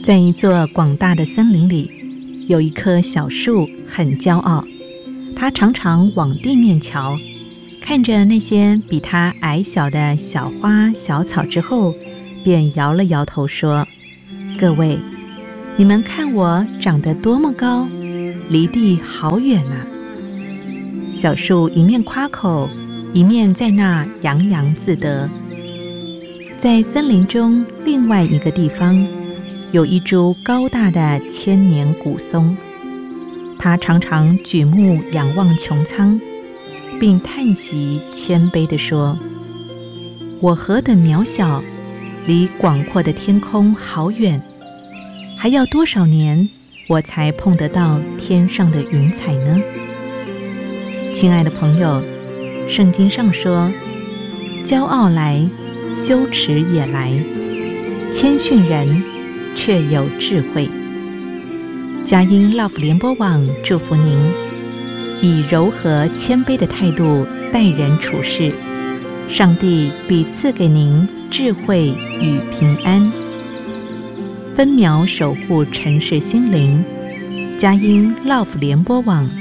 在一座广大的森林里，有一棵小树很骄傲，它常常往地面瞧，看着那些比它矮小的小花小草之后，便摇了摇头说：各位，你们看我长得多么高，离地好远啊。小树一面夸口，一面在那洋洋自得。在森林中另外一个地方，有一株高大的千年古松，它常常举目仰望穹苍，并叹息谦卑地说：我何等渺小，离广阔的天空好远，还要多少年我才碰得到天上的云彩呢？亲爱的朋友，圣经上说，骄傲来，羞耻也来，谦逊人却有智慧。佳音 Love 联播网祝福您，以柔和谦卑的态度待人处事，上帝必赐给您智慧与平安。分秒守护城市心灵，佳音 Love 联播网